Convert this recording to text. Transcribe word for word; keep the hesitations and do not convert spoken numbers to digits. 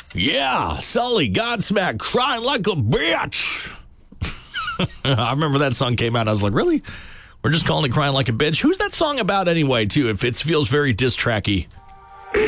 Yeah, Sully, Godsmack, crying like a bitch. I remember that song came out. I was like, really? We're just calling it Crying Like a Bitch? Who's that song about anyway, too? If it feels very diss tracky.